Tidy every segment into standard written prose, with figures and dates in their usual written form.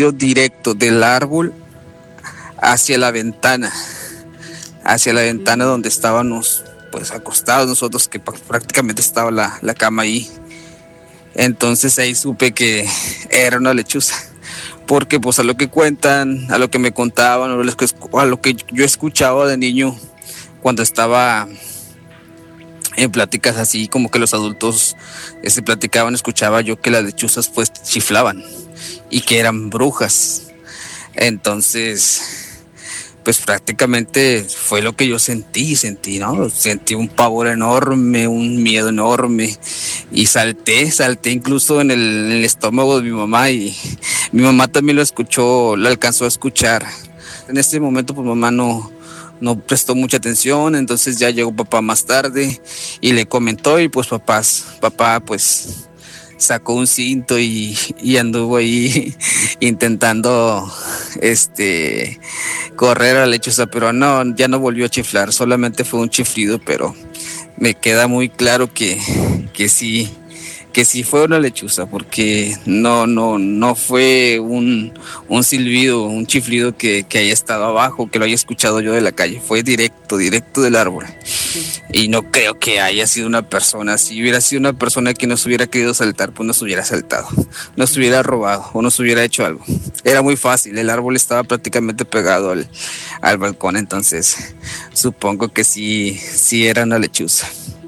sentido directo del árbol hacia la ventana donde estábamos pues acostados nosotros, que prácticamente estaba la cama ahí. Entonces ahí supe que era una lechuza, porque pues a lo que cuentan, a lo que me contaban, a lo que yo escuchaba de niño cuando estaba en pláticas así como que los adultos platicaban, escuchaba yo que las lechuzas pues chiflaban y que eran brujas. Entonces pues prácticamente fue lo que yo sentí, ¿no? Sentí un pavor enorme, un miedo enorme y salté incluso en el estómago de mi mamá, y mi mamá también lo escuchó, lo alcanzó a escuchar. En ese momento pues mamá no prestó mucha atención, entonces ya llegó papá más tarde y le comentó, y pues papá pues sacó un cinto y anduvo ahí intentando correr a la lechuza, pero no, ya no volvió a chiflar, solamente fue un chiflido, pero me queda muy claro que sí fue una lechuza, porque no fue un silbido, un chiflido que haya estado abajo, que lo haya escuchado yo de la calle, fue directo del árbol. Y no creo que haya sido una persona. Si hubiera sido una persona que nos hubiera querido saltar, pues nos hubiera saltado, nos hubiera robado o nos hubiera hecho algo. Era muy fácil, el árbol estaba prácticamente pegado al balcón, entonces supongo que sí era una lechuza.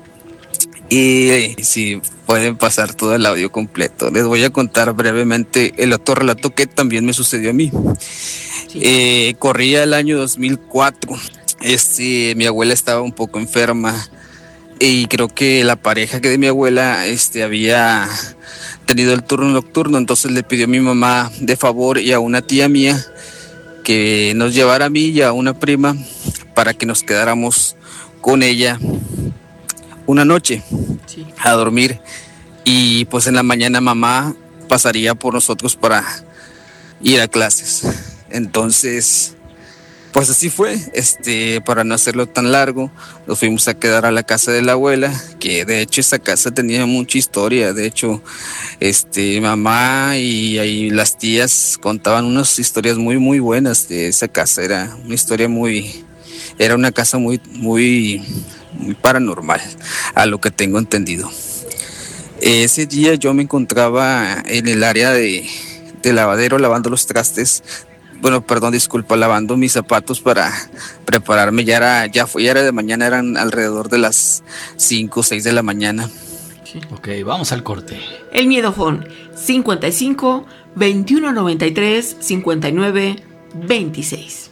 Y si pueden pasar todo el audio completo, les voy a contar brevemente el otro relato que también me sucedió a mí. Sí. Corría el año 2004. Mi abuela estaba un poco enferma y creo que la pareja que de mi abuela había tenido el turno nocturno, entonces le pidió a mi mamá de favor y a una tía mía que nos llevara a mí y a una prima para que nos quedáramos con ella una noche, sí, a dormir, y pues en la mañana mamá pasaría por nosotros para ir a clases. Entonces pues así fue, para no hacerlo tan largo, nos fuimos a quedar a la casa de la abuela, que de hecho esa casa tenía mucha historia. De hecho, mamá y ahí las tías contaban unas historias muy, muy buenas de esa casa. Era una casa muy, muy, muy paranormal, a lo que tengo entendido. Ese día yo me encontraba en el área de lavadero lavando los trastes. Lavando mis zapatos para prepararme. Ya era de mañana, eran alrededor de las 5 o 6 de la mañana. Sí. Ok, vamos al corte. El Miedofón, 55 21 93 59 26.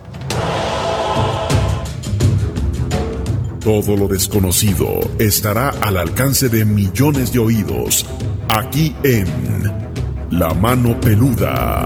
Todo lo desconocido estará al alcance de millones de oídos, aquí en La Mano Peluda.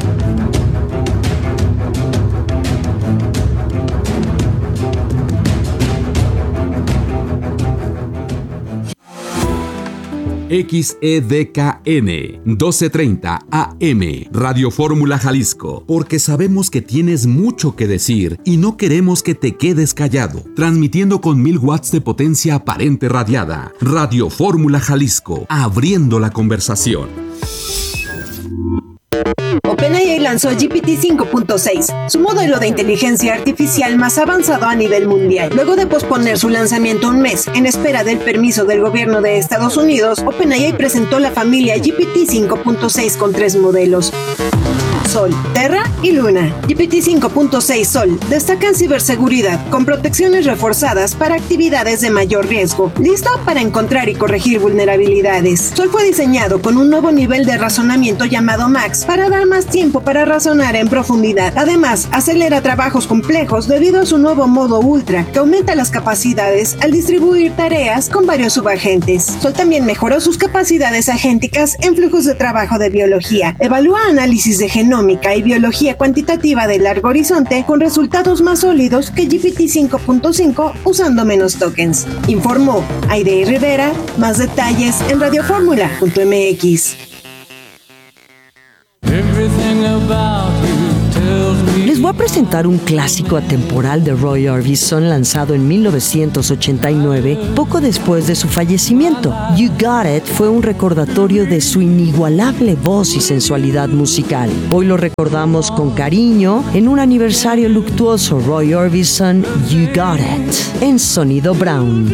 XEDKN 1230 AM Radio Fórmula Jalisco, porque sabemos que tienes mucho que decir y no queremos que te quedes callado. Transmitiendo con 1000 watts de potencia aparente radiada. Radio Fórmula Jalisco, abriendo la conversación. OpenAI lanzó GPT 5.6, su modelo de inteligencia artificial más avanzado a nivel mundial. Luego de posponer su lanzamiento un mes en espera del permiso del gobierno de Estados Unidos, OpenAI presentó la familia GPT 5.6 con 3 modelos: Sol, Terra y Luna. GPT 5.6 Sol destaca en ciberseguridad con protecciones reforzadas para actividades de mayor riesgo, listo para encontrar y corregir vulnerabilidades. Sol fue diseñado con un nuevo nivel de razonamiento llamado Max para dar más tiempo para razonar en profundidad. Además, acelera trabajos complejos debido a su nuevo modo Ultra, que aumenta las capacidades al distribuir tareas con varios subagentes. Sol también mejoró sus capacidades agénticas en flujos de trabajo de biología. Evalúa análisis de genómica y biología cuantitativa de largo horizonte con resultados más sólidos que GPT 5.5 usando menos tokens. Informó Aide Rivera. Más detalles en radioformula.mx. Everything about you tells me Les voy a presentar un clásico atemporal de Roy Orbison lanzado en 1989, poco después de su fallecimiento. You Got It fue un recordatorio de su inigualable voz y sensualidad musical. Hoy lo recordamos con cariño en un aniversario luctuoso. Roy Orbison, You Got It, en Sonido Brown.